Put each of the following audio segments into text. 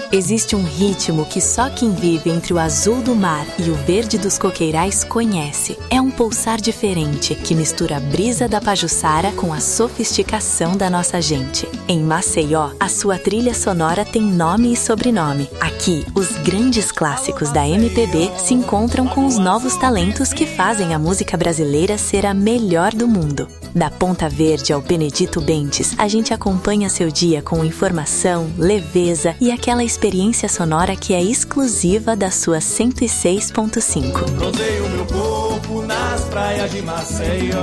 Existe um ritmo que só quem vive entre o azul do mar e o verde dos coqueirais conhece. É um pulsar diferente que mistura a brisa da Pajuçara com a sofisticação da nossa gente. Em Maceió, a sua trilha sonora tem nome e sobrenome. Aqui, os grandes clássicos da MPB se encontram com os novos talentos que fazem a música brasileira ser a melhor do mundo. Da Ponta Verde ao Benedito Bentes, a gente acompanha seu dia com informação, leveza e aquela experiência sonora que é exclusiva da sua 106.5. Bronzeio meu corpo nas praias de Maceió.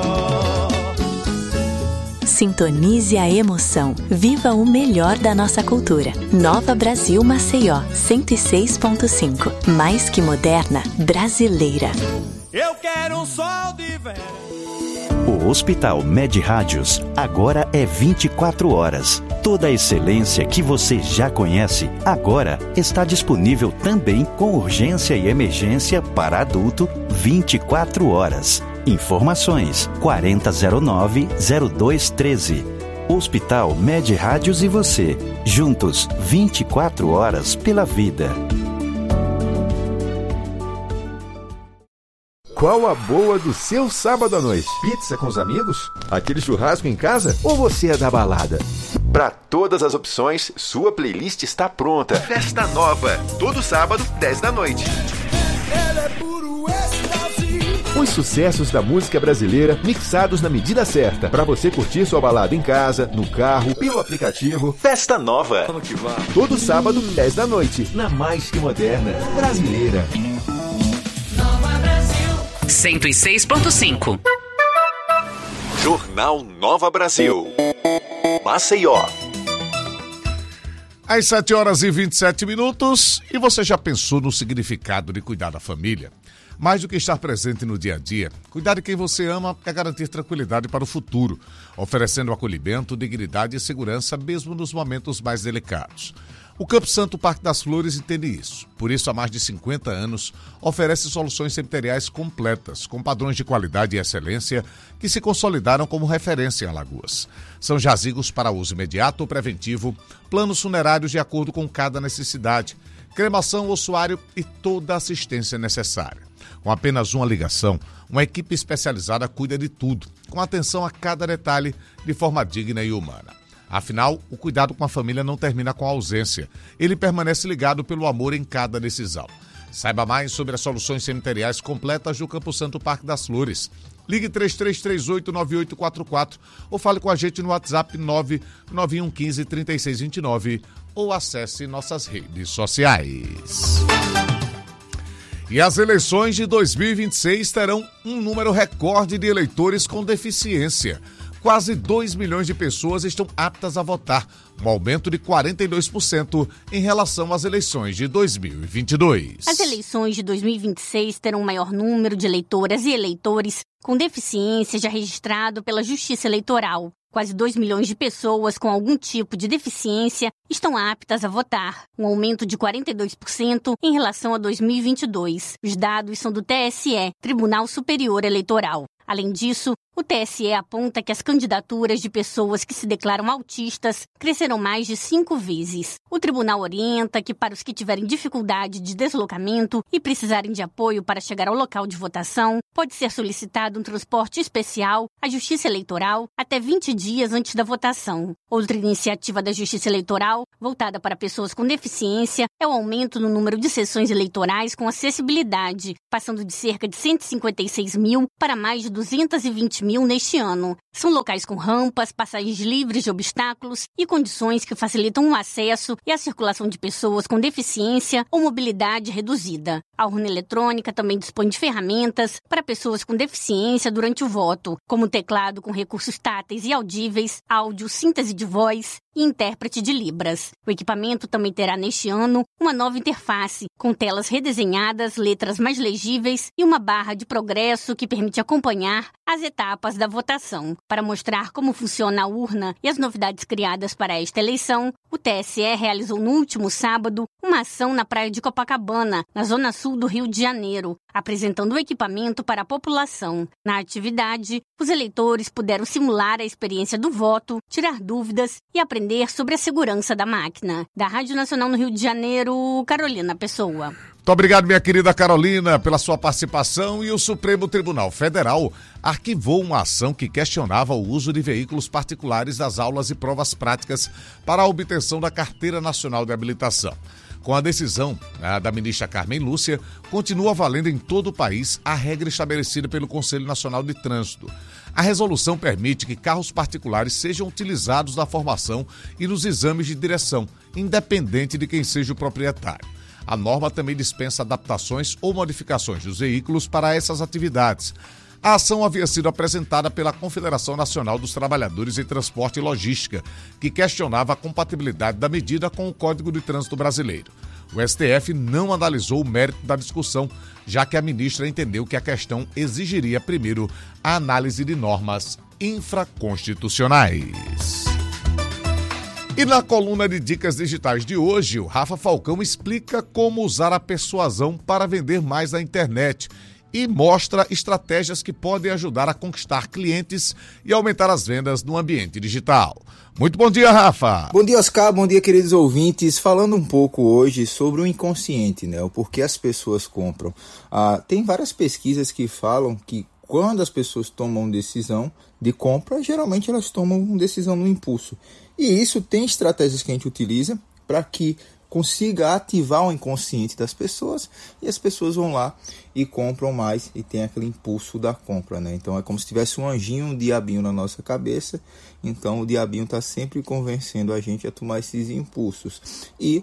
Sintonize a emoção. Viva o melhor da nossa cultura. Nova Brasil Maceió, 106.5. Mais que moderna, brasileira. Eu quero um sol de verão. O Hospital Med Rádios agora é 24 horas. Toda a excelência que você já conhece, agora está disponível também com urgência e emergência para adulto 24 horas. Informações 4009-0213. Hospital Med Rádios e você, juntos 24 horas pela vida. Qual a boa do seu sábado à noite? Pizza com os amigos? Aquele churrasco em casa? Ou você é da balada? Para todas as opções, sua playlist está pronta. Festa Nova, todo sábado, 10 da noite. Os sucessos da música brasileira mixados na medida certa, para você curtir sua balada em casa, no carro, pelo aplicativo. Festa Nova, todo sábado, 10 da noite, na mais que moderna brasileira. 106.5. Jornal Nova Brasil. Maceió. Às 7h27, e você já pensou no significado de cuidar da família? Mais do que estar presente no dia a dia, cuidar de quem você ama é garantir tranquilidade para o futuro, oferecendo acolhimento, dignidade e segurança mesmo nos momentos mais delicados. O Campo Santo Parque das Flores entende isso. Por isso, há mais de 50 anos, oferece soluções cemiteriais completas, com padrões de qualidade e excelência que se consolidaram como referência em Alagoas. São jazigos para uso imediato ou preventivo, planos funerários de acordo com cada necessidade, cremação, ossuário e toda a assistência necessária. Com apenas uma ligação, uma equipe especializada cuida de tudo, com atenção a cada detalhe, de forma digna e humana. Afinal, o cuidado com a família não termina com a ausência. Ele permanece ligado pelo amor em cada decisão. Saiba mais sobre as soluções cemiteriais completas do Campo Santo Parque das Flores. Ligue 3338-9844 ou fale com a gente no WhatsApp 99115-3629 ou acesse nossas redes sociais. E as eleições de 2026 terão um número recorde de eleitores com deficiência. Quase 2 milhões de pessoas estão aptas a votar, um aumento de 42% em relação às eleições de 2022. As eleições de 2026 terão um maior número de eleitoras e eleitores com deficiência já registrado pela Justiça Eleitoral. Quase 2 milhões de pessoas com algum tipo de deficiência estão aptas a votar, um aumento de 42% em relação a 2022. Os dados são do TSE, Tribunal Superior Eleitoral. Além disso, o TSE aponta que as candidaturas de pessoas que se declaram autistas crescerão mais de 5 vezes. O tribunal orienta que para os que tiverem dificuldade de deslocamento e precisarem de apoio para chegar ao local de votação, pode ser solicitado um transporte especial à Justiça Eleitoral até 20 dias antes da votação. Outra iniciativa da Justiça Eleitoral, voltada para pessoas com deficiência, é o aumento no número de sessões eleitorais com acessibilidade, passando de cerca de 156 mil para mais de 220 mil neste ano. São locais com rampas, passagens livres de obstáculos e condições que facilitam o acesso e a circulação de pessoas com deficiência ou mobilidade reduzida. A urna eletrônica também dispõe de ferramentas para pessoas com deficiência durante o voto, como teclado com recursos táteis e audíveis, áudio, síntese de voz e intérprete de Libras. O equipamento também terá neste ano uma nova interface, com telas redesenhadas, letras mais legíveis e uma barra de progresso que permite acompanhar as etapas da votação. Para mostrar como funciona a urna e as novidades criadas para esta eleição, o TSE realizou no último sábado uma ação na praia de Copacabana, na zona sul do Rio de Janeiro, apresentando o equipamento para a população. Na atividade, os eleitores puderam simular a experiência do voto, tirar dúvidas e aprender aprender sobre a segurança da máquina. Da Rádio Nacional no Rio de Janeiro, Carolina Pessoa. Muito obrigado, minha querida Carolina, pela sua participação. E o Supremo Tribunal Federal arquivou uma ação que questionava o uso de veículos particulares das aulas e provas práticas para a obtenção da Carteira Nacional de Habilitação. Com a decisão da ministra Carmen Lúcia, continua valendo em todo o país a regra estabelecida pelo Conselho Nacional de Trânsito. A resolução permite que carros particulares sejam utilizados na formação e nos exames de direção, independente de quem seja o proprietário. A norma também dispensa adaptações ou modificações dos veículos para essas atividades. A ação havia sido apresentada pela Confederação Nacional dos Trabalhadores em Transporte e Logística, que questionava a compatibilidade da medida com o Código de Trânsito Brasileiro. O STF não analisou o mérito da discussão, já que a ministra entendeu que a questão exigiria primeiro a análise de normas infraconstitucionais. E na coluna de Dicas Digitais de hoje, o Rafa Falcão explica como usar a persuasão para vender mais na internet e mostra estratégias que podem ajudar a conquistar clientes e aumentar as vendas no ambiente digital. Muito bom dia, Rafa! Bom dia, Oscar, bom dia, queridos ouvintes. Falando um pouco hoje sobre o inconsciente, né? O porquê as pessoas compram. Tem várias pesquisas que falam que quando as pessoas tomam decisão de compra, geralmente elas tomam decisão no impulso. E isso tem estratégias que a gente utiliza para que consiga ativar o inconsciente das pessoas e as pessoas vão lá e compram mais e tem aquele impulso da compra, né? Então é como se tivesse um anjinho, um diabinho na nossa cabeça. Então o diabinho está sempre convencendo a gente a tomar esses impulsos. E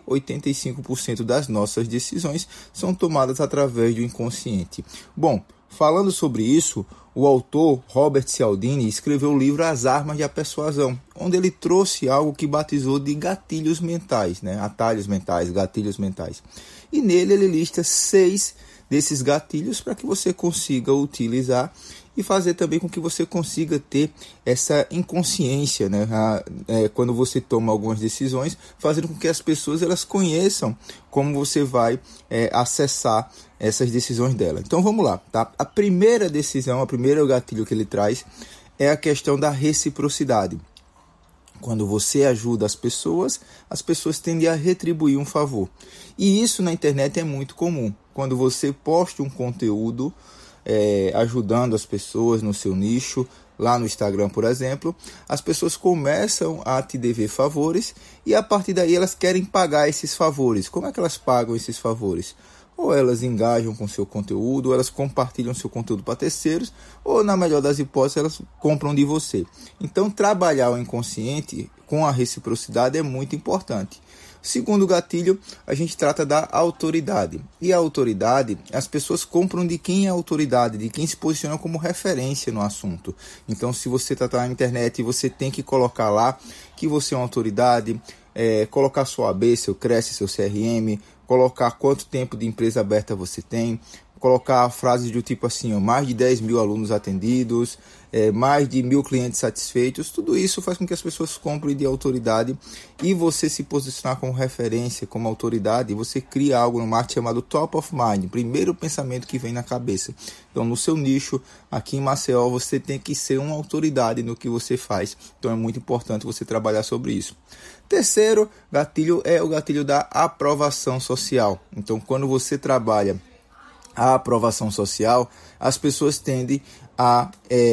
85% das nossas decisões são tomadas através do inconsciente. Bom, falando sobre isso, o autor Robert Cialdini escreveu o livro As Armas da Persuasão, onde ele trouxe algo que batizou de gatilhos mentais, né? Atalhos mentais, gatilhos mentais. E nele ele lista 6 desses gatilhos para que você consiga utilizar e fazer também com que você consiga ter essa inconsciência, né? Quando você toma algumas decisões, fazendo com que as pessoas elas conheçam como você vai acessar essas decisões dela. Então vamos lá, tá? A primeira decisão, o primeiro gatilho que ele traz é a questão da reciprocidade. Quando você ajuda as pessoas tendem a retribuir um favor. E isso na internet é muito comum. Quando você posta um conteúdo ajudando as pessoas no seu nicho, lá no Instagram, por exemplo, as pessoas começam a te dever favores e a partir daí elas querem pagar esses favores. Como é que elas pagam esses favores? Ou elas engajam com seu conteúdo, ou elas compartilham seu conteúdo para terceiros, ou na melhor das hipóteses, elas compram de você. Então, trabalhar o inconsciente com a reciprocidade é muito importante. Segundo gatilho, a gente trata da autoridade. E a autoridade, as pessoas compram de quem é autoridade, de quem se posiciona como referência no assunto. Então, se você está na internet, você tem que colocar lá que você é uma autoridade, colocar sua AB, seu CRESS, seu CRM, colocar quanto tempo de empresa aberta você tem, colocar frases do tipo assim, mais de 10 mil alunos atendidos, mais de 1.000 clientes satisfeitos. Tudo isso faz com que as pessoas comprem de autoridade e você se posicionar como referência, como autoridade, e você cria algo no marketing chamado top of mind, primeiro pensamento que vem na cabeça. Então, no seu nicho, aqui em Maceió, você tem que ser uma autoridade no que você faz. Então, é muito importante você trabalhar sobre isso. Terceiro gatilho é o gatilho da aprovação social. Então, quando você trabalha a aprovação social, as pessoas tendem a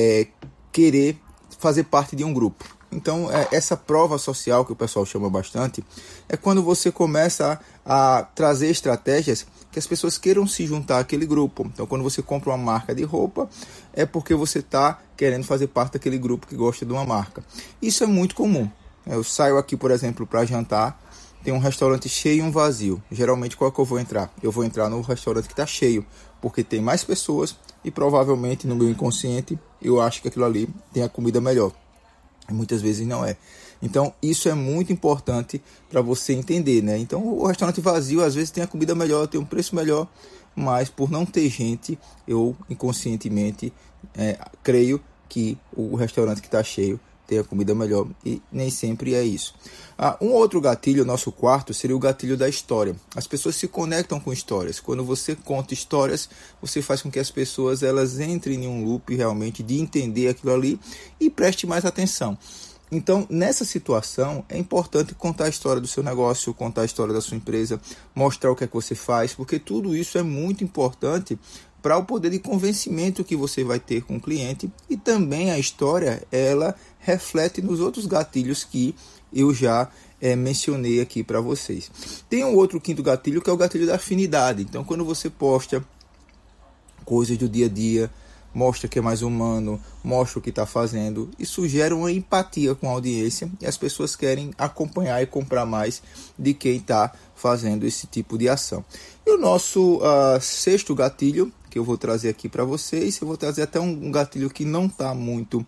querer fazer parte de um grupo. Então, essa prova social que o pessoal chama bastante, é quando você começa a trazer estratégias que as pessoas queiram se juntar àquele grupo. Então, quando você compra uma marca de roupa, é porque você está querendo fazer parte daquele grupo que gosta de uma marca. Isso é muito comum. Eu saio aqui, por exemplo, para jantar, tem um restaurante cheio e um vazio. Geralmente, qual é que eu vou entrar? Eu vou entrar no restaurante que está cheio, porque tem mais pessoas e provavelmente no meu inconsciente eu acho que aquilo ali tem a comida melhor. E muitas vezes não é. Então, isso é muito importante para você entender, né? Então, o restaurante vazio às vezes tem a comida melhor, tem um preço melhor, mas por não ter gente, eu inconscientemente creio que o restaurante que está cheio tem a comida melhor, e nem sempre é isso. Um outro gatilho, nosso quarto, seria o gatilho da história. As pessoas se conectam com histórias. Quando você conta histórias, você faz com que as pessoas elas entrem em um loop realmente de entender aquilo ali e preste mais atenção. Então, nessa situação, é importante contar a história do seu negócio, contar a história da sua empresa, mostrar o que é que você faz, porque tudo isso é muito importante para o poder de convencimento que você vai ter com o cliente, e também a história, ela reflete nos outros gatilhos que eu já mencionei aqui para vocês. Tem um outro quinto gatilho, que é o gatilho da afinidade. Então, quando você posta coisas do dia a dia, mostra que é mais humano, mostra o que está fazendo, isso gera uma empatia com a audiência, e as pessoas querem acompanhar e comprar mais de quem está fazendo esse tipo de ação. E o nosso sexto gatilho, que eu vou trazer aqui para vocês, eu vou trazer até um gatilho que não está muito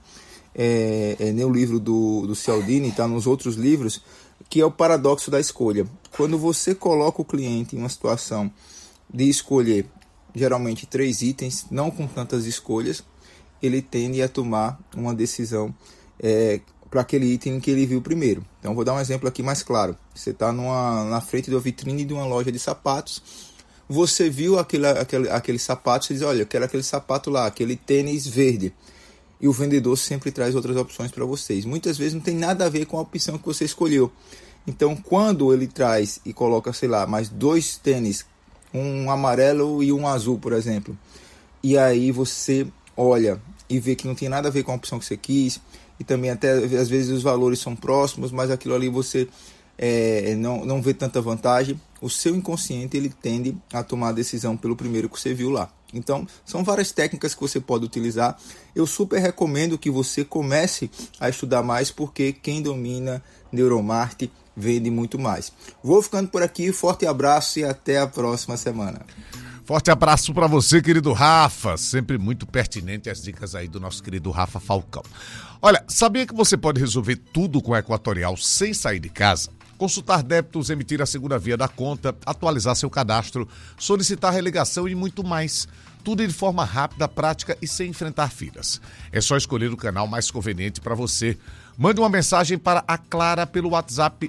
no livro do Cialdini, está nos outros livros, que é o paradoxo da escolha. Quando você coloca o cliente em uma situação de escolher geralmente 3 itens, não com tantas escolhas, ele tende a tomar uma decisão para aquele item que ele viu primeiro. Então, vou dar um exemplo aqui mais claro. Você está na frente da vitrine de uma loja de sapatos, você viu aquele sapato, você diz, olha, eu quero aquele sapato lá, aquele tênis verde. E o vendedor sempre traz outras opções para vocês. Muitas vezes não tem nada a ver com a opção que você escolheu. Então, quando ele traz e coloca, sei lá, mais 2 tênis, um amarelo e um azul, por exemplo, e aí você olha e vê que não tem nada a ver com a opção que você quis, e também até às vezes os valores são próximos, mas aquilo ali você não vê tanta vantagem, o seu inconsciente ele tende a tomar a decisão pelo primeiro que você viu lá. Então, são várias técnicas que você pode utilizar. Eu super recomendo que você comece a estudar mais, porque quem domina neuromarketing vende muito mais. Vou ficando por aqui, forte abraço e até a próxima semana. Forte abraço para você, querido Rafa, sempre muito pertinente as dicas aí do nosso querido Rafa Falcão. Olha, sabia que você pode resolver tudo com a Equatorial sem sair de casa? Consultar débitos, emitir a segunda via da conta, atualizar seu cadastro, solicitar religação e muito mais. Tudo de forma rápida, prática e sem enfrentar filas. É só escolher o canal mais conveniente para você. Mande uma mensagem para a Clara pelo WhatsApp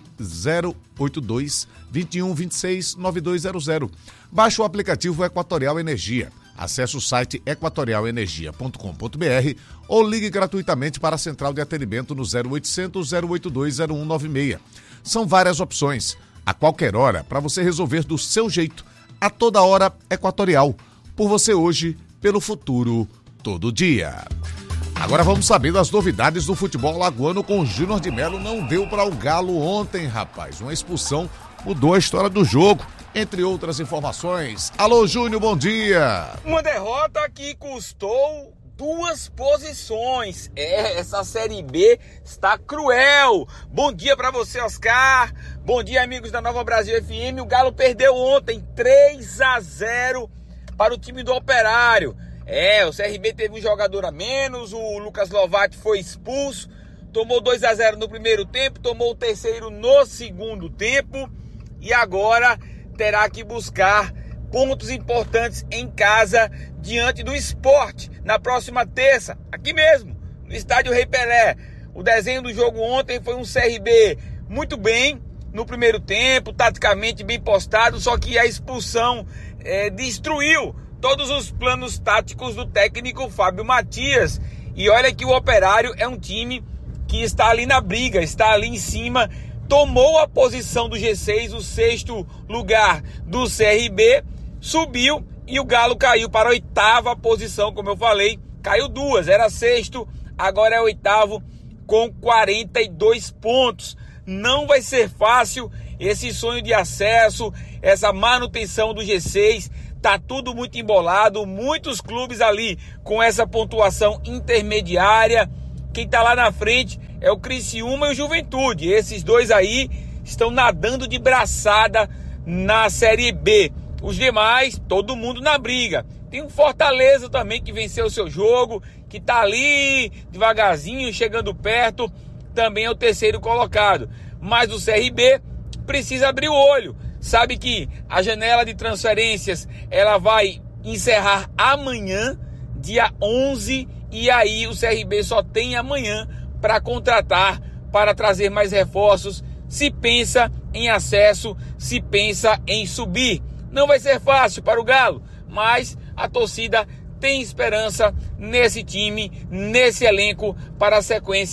082 21 26 9200. Baixe o aplicativo Equatorial Energia. Acesse o site equatorialenergia.com.br ou ligue gratuitamente para a central de atendimento no 0800 082 0196. São várias opções, a qualquer hora, para você resolver do seu jeito. A toda hora, Equatorial. Por você hoje, pelo futuro, todo dia. Agora vamos saber das novidades do futebol alagoano com o Júnior de Melo. Não deu para o Galo ontem, rapaz. Uma expulsão mudou a história do jogo, entre outras informações. Alô, Júnior, bom dia. Uma derrota que custou 2 posições. Essa Série B está cruel. Bom dia para você, Oscar. Bom dia, amigos da Nova Brasil FM. O Galo perdeu ontem 3-0 para o time do Operário. O CRB teve um jogador a menos, o Lucas Lovatti foi expulso, tomou 2-0 no primeiro tempo, tomou o terceiro no segundo tempo e agora terá que buscar pontos importantes em casa diante do Sport na próxima terça, aqui mesmo, no estádio Rei Pelé. O desenho do jogo ontem foi um CRB muito bem no primeiro tempo, taticamente bem postado, só que a expulsão destruiu todos os planos táticos do técnico Fábio Matias. E olha que o Operário é um time que está ali na briga, está ali em cima, tomou a posição do G6, o 6º lugar do CRB, subiu e o Galo caiu para a 8ª posição, como eu falei, caiu 2, era 6º, agora é 8º com 42 pontos. Não vai ser fácil esse sonho de acesso, essa manutenção do G6, tá tudo muito embolado, muitos clubes ali com essa pontuação intermediária. Quem tá lá na frente é o Criciúma e o Juventude. Esses dois aí estão nadando de braçada na Série B. Os demais, todo mundo na briga. Tem um Fortaleza também que venceu o seu jogo, que tá ali devagarzinho, chegando perto, também é o 3º colocado. Mas o CRB precisa abrir o olho. Sabe que a janela de transferências ela vai encerrar amanhã, dia 11, e aí o CRB só tem amanhã para contratar, para trazer mais reforços. Se pensa em acesso, se pensa em subir. Não vai ser fácil para o Galo, mas a torcida tem esperança nesse time, nesse elenco para a sequência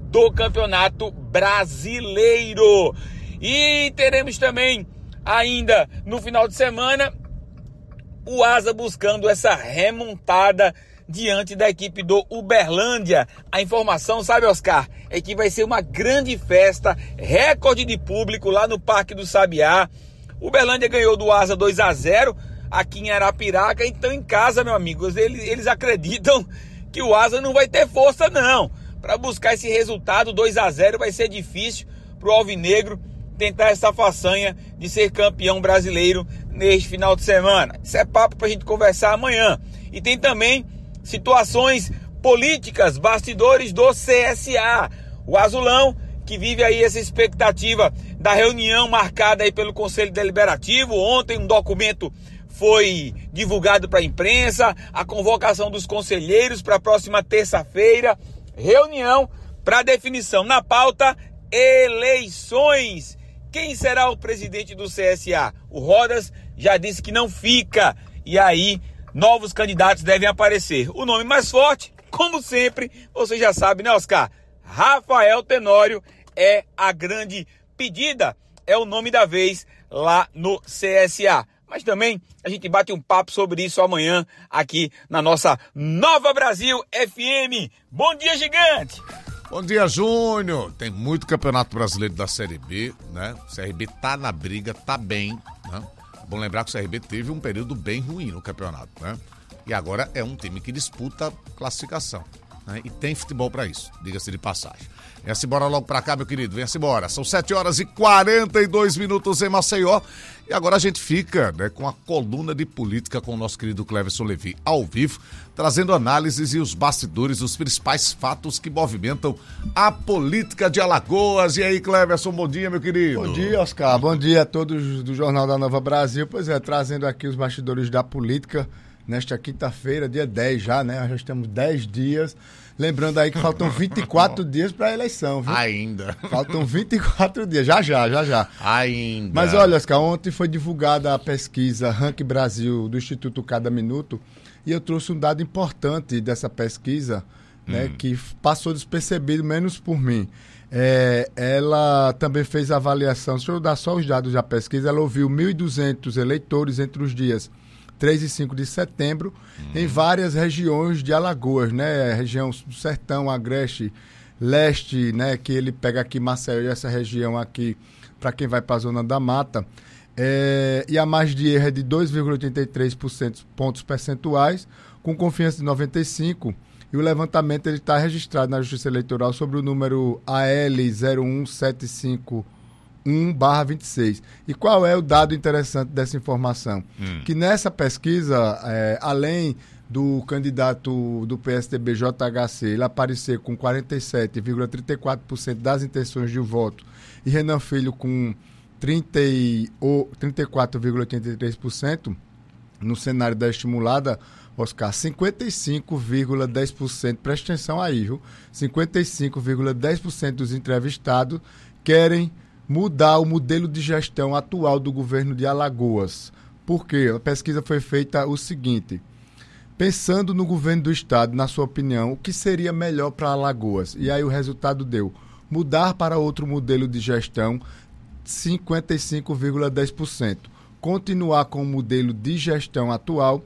do Campeonato Brasileiro. E teremos também, ainda no final de semana, o Asa buscando essa remontada diante da equipe do Uberlândia. A informação, sabe, Oscar, é que vai ser uma grande festa, recorde de público lá no Parque do Sabiá. Uberlândia ganhou do Asa 2-0 aqui em Arapiraca, então em casa, meu amigo, eles acreditam que o Asa não vai ter força não. Para buscar esse resultado 2-0 vai ser difícil para o Alvinegro tentar essa façanha de ser campeão brasileiro neste final de semana. Isso é papo para a gente conversar amanhã. E tem também situações políticas, bastidores do CSA. O Azulão, que vive aí essa expectativa da reunião marcada aí pelo Conselho Deliberativo. Ontem um documento foi divulgado para a imprensa, a convocação dos conselheiros para a próxima terça-feira. Reunião para definição na pauta, eleições. Quem será o presidente do CSA? O Rodas já disse que não fica. E aí, novos candidatos devem aparecer. O nome mais forte, como sempre, você já sabe, né, Oscar? Rafael Tenório é a grande pedida. É o nome da vez lá no CSA. Mas também a gente bate um papo sobre isso amanhã aqui na nossa Nova Brasil FM. Bom dia, gigante! Bom dia, Júnior. Tem muito campeonato brasileiro da Série B, né? O CRB tá na briga, tá bem, né? Bom lembrar que o CRB teve um período bem ruim no campeonato, né? E agora é um time que disputa classificação, né? E tem futebol pra isso, diga-se de passagem. Venha-se embora logo pra cá, meu querido, venha-se embora. São 7h42 em Maceió. E agora a gente fica, né, com a coluna de política com o nosso querido Cleverson Levi, ao vivo, trazendo análises e os bastidores dos principais fatos que movimentam a política de Alagoas. E aí, Cleverson, bom dia, meu querido. Bom dia, Oscar. Bom dia a todos do Jornal da Nova Brasil. Pois é, trazendo aqui os bastidores da política nesta quinta-feira, dia 10 já, né? Já estamos 10 dias. Lembrando aí que faltam 24 dias para a eleição, viu? Ainda. Faltam 24 dias, já. Ainda. Mas olha, Oscar, ontem foi divulgada a pesquisa Ranking Brasil do Instituto Cada Minuto e eu trouxe um dado importante dessa pesquisa, né, que passou despercebido, menos por mim. Ela também fez a avaliação, deixa eu dar só os dados da pesquisa, ela ouviu 1.200 eleitores entre os dias 3 e 5 de setembro, em várias regiões de Alagoas, né? Região do Sertão, Agreste, Leste, né? Que ele pega aqui Maceió, essa região aqui, para quem vai para a Zona da Mata. E a margem de erro é de 2,83% pontos percentuais, com confiança de 95%. E o levantamento está registrado na Justiça Eleitoral sobre o número AL01751/26. E qual é o dado interessante dessa informação? Que nessa pesquisa, além do candidato do PSDB, JHC, ele aparecer com 47,34% das intenções de voto e Renan Filho com 34,83%, no cenário da estimulada, Oscar, 55,10%, presta atenção aí, viu? 55,10% dos entrevistados querem mudar o modelo de gestão atual do governo de Alagoas. Por quê? A pesquisa foi feita o seguinte: pensando no governo do estado, na sua opinião, o que seria melhor para Alagoas? E aí o resultado deu: mudar para outro modelo de gestão, 55,10%. Continuar com o modelo de gestão atual,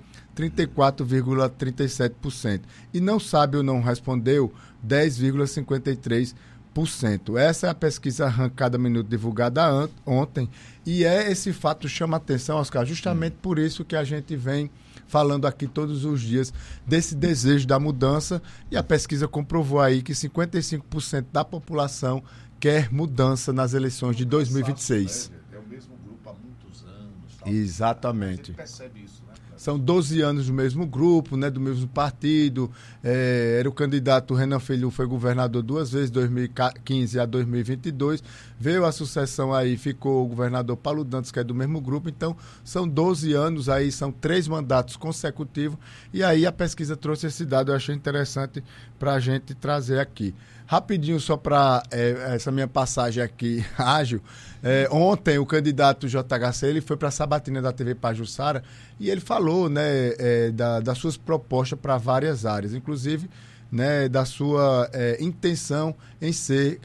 34,37%. E não sabe ou não respondeu, 10,53%. Essa é a pesquisa Cada Minuto divulgada ontem, e esse fato chama atenção, Oscar, justamente por isso que a gente vem falando aqui todos os dias desse desejo da mudança, e a pesquisa comprovou aí que 55% da população quer mudança nas eleições de 2026. É o mesmo grupo há muitos anos. Exatamente. A gente percebe isso, né? São 12 anos do mesmo grupo, né, do mesmo partido. Era o candidato Renan Filho, foi governador 2 vezes, 2015 a 2022. Veio a sucessão aí, ficou o governador Paulo Dantas, que é do mesmo grupo. Então, são 12 anos aí, são 3 mandatos consecutivos. E aí a pesquisa trouxe esse dado, eu achei interessante para a gente trazer aqui. Rapidinho, só para essa minha passagem aqui ágil. Ontem, o candidato JHC, ele foi para a sabatina da TV Pajuçara e ele falou, né, das suas propostas para várias áreas. Inclusive, né, da sua intenção em ser,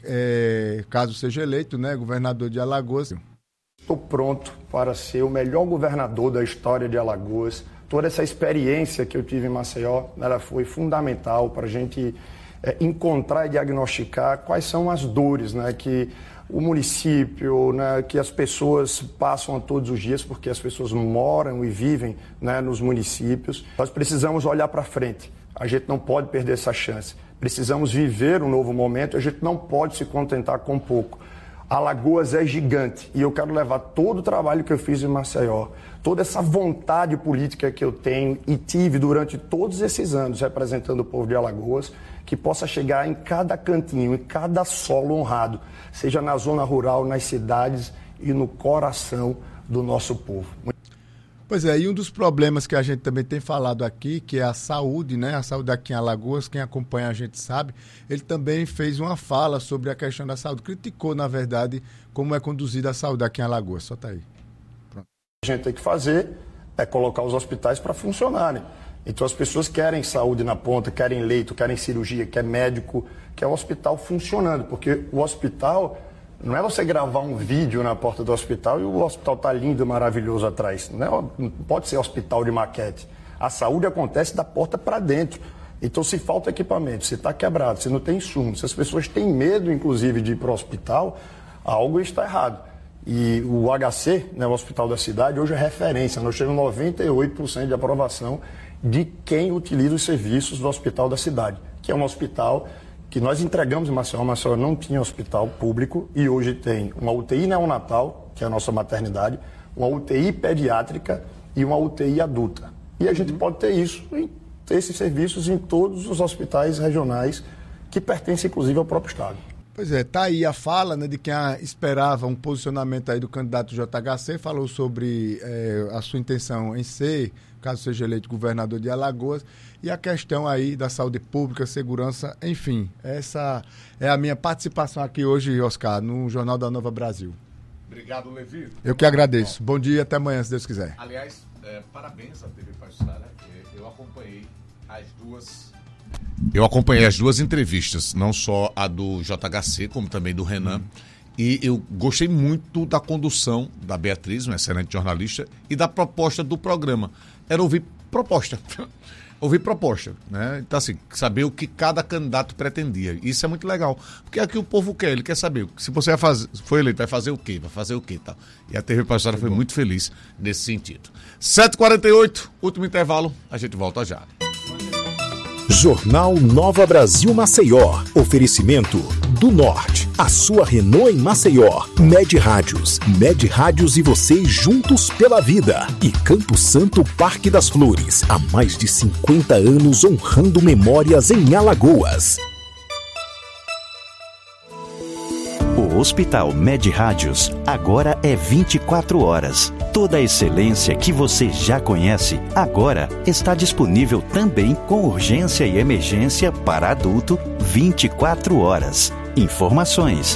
caso seja eleito, né, governador de Alagoas. Estou pronto para ser o melhor governador da história de Alagoas. Toda essa experiência que eu tive em Maceió, ela foi fundamental para a gente encontrar e diagnosticar quais são as dores, né, que o município, né, que as pessoas passam todos os dias, porque as pessoas moram e vivem, né, nos municípios. Nós precisamos olhar para frente. A gente não pode perder essa chance. Precisamos viver um novo momento. A gente não pode se contentar com pouco. Alagoas é gigante e eu quero levar todo o trabalho que eu fiz em Maceió, toda essa vontade política que eu tenho e tive durante todos esses anos representando o povo de Alagoas, que possa chegar em cada cantinho, em cada solo honrado, seja na zona rural, nas cidades e no coração do nosso povo. Pois é, e um dos problemas que a gente também tem falado aqui, que é a saúde, né? A saúde aqui em Alagoas, quem acompanha a gente sabe, ele também fez uma fala sobre a questão da saúde, criticou, na verdade, como é conduzida a saúde aqui em Alagoas. Só tá aí. Pronto. A gente tem que fazer é colocar os hospitais para funcionarem. Então as pessoas querem saúde na ponta, querem leito, querem cirurgia, querem médico, quer o hospital funcionando, porque o hospital não é você gravar um vídeo na porta do hospital e o hospital tá lindo, maravilhoso atrás. Não pode ser hospital de maquete. A saúde acontece da porta para dentro. Então se falta equipamento, se está quebrado, se não tem insumo, se as pessoas têm medo, inclusive, de ir para o hospital, algo está errado. E o HC, né, o Hospital da Cidade, hoje é referência. Nós temos 98% de aprovação de quem utiliza os serviços do Hospital da Cidade, que é um hospital que nós entregamos em Maceió. Maceió não tinha hospital público e hoje tem uma UTI neonatal, que é a nossa maternidade, uma UTI pediátrica e uma UTI adulta. E a gente pode ter isso, ter esses serviços em todos os hospitais regionais que pertencem, inclusive, ao próprio Estado. Pois é, tá aí a fala, né, de quem esperava um posicionamento aí do candidato JHC, falou sobre a sua intenção em ser, caso seja eleito governador de Alagoas, e a questão aí da saúde pública, segurança, enfim. Essa é a minha participação aqui hoje, Oscar, no Jornal da Nova Brasil. Obrigado, Levi. Eu que agradeço. Bom dia, até amanhã, se Deus quiser. Aliás, parabéns à TV Pajuçara. Eu acompanhei as duas entrevistas, não só a do JHC, como também do Renan. E eu gostei muito da condução da Beatriz, uma excelente jornalista, e da proposta do programa. Era ouvir proposta. Ouvir proposta, né? Então, assim, saber o que cada candidato pretendia. Isso é muito legal. Porque é o que o povo quer, ele quer saber. Se você for eleito, vai fazer o quê? Vai fazer o quê? Tal. E a TV Pajuçara foi muito feliz nesse sentido. 7h48, último intervalo, a gente volta já. Jornal Nova Brasil Maceió. Oferecimento do Norte. A sua Renault em Maceió. Med Rádios. Med Rádios e você juntos pela vida. E Campo Santo Parque das Flores. Há mais de 50 anos honrando memórias em Alagoas. O Hospital Med Rádios agora é 24 horas. Toda a excelência que você já conhece agora está disponível também com urgência e emergência para adulto 24 horas. Informações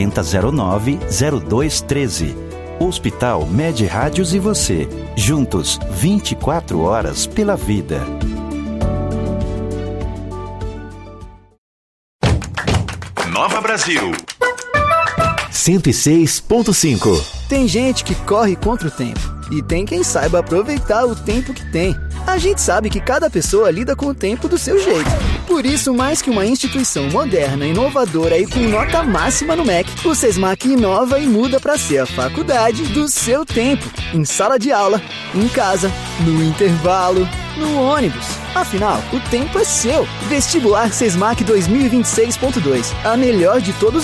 4009-0213. Hospital Med Rádios e você, juntos 24 horas pela vida. Nova Brasil 106.5. Tem gente que corre contra o tempo e tem quem saiba aproveitar o tempo que tem. A gente sabe que cada pessoa lida com o tempo do seu jeito. Por isso, mais que uma instituição moderna, inovadora e com nota máxima no MEC, o Sesmac inova e muda para ser a faculdade do seu tempo. Em sala de aula, em casa, no intervalo, no ônibus. Afinal, o tempo é seu. Vestibular Sesmac 2026.2. A melhor de todos